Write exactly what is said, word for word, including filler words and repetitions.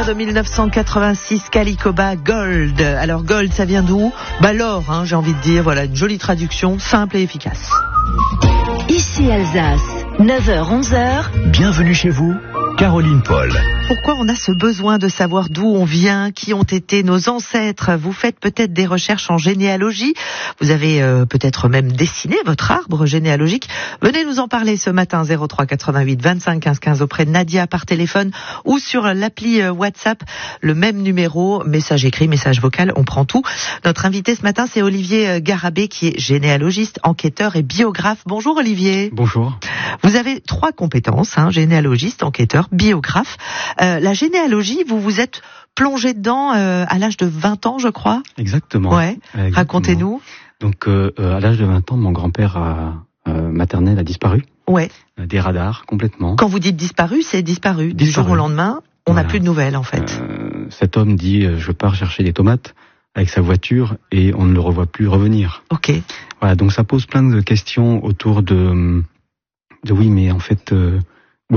de mille neuf cent quatre-vingt-six, Calicoba, Gold. Alors Gold, ça vient d'où? Bah l'or, hein, j'ai envie de dire. Voilà, une jolie traduction, simple et efficace. Ici Alsace, neuf heures onze heures. Bienvenue chez vous, Caroline Paul. Pourquoi on a ce besoin de savoir d'où on vient, qui ont été nos ancêtres? Vous faites peut-être des recherches en généalogie. Vous avez euh, peut-être même dessiné votre arbre généalogique. Venez nous en parler ce matin, zéro trois quatre-vingt-huit vingt-cinq quinze quinze auprès de Nadia par téléphone ou sur l'appli WhatsApp. Le même numéro, message écrit, message vocal, on prend tout. Notre invité ce matin, c'est Olivier Garabé qui est généalogiste, enquêteur et biographe. Bonjour Olivier. Bonjour. Vous avez trois compétences, hein, généalogiste, enquêteur, biographe. Euh, la généalogie, vous vous êtes plongé dedans euh, à l'âge de vingt ans, je crois. Exactement. Ouais. Exactement. Racontez-nous. Donc, euh, à l'âge de vingt ans, mon grand-père a, euh, maternel a disparu. Ouais. Euh, des radars, complètement. Quand vous dites disparu, c'est disparu. Du Disparu. jour au lendemain, on n'a Voilà. plus de nouvelles, en fait. Euh, cet homme dit euh, je pars chercher des tomates avec sa voiture et on ne le revoit plus revenir. Ok. Voilà, donc ça pose plein de questions autour de de oui, mais en fait, euh,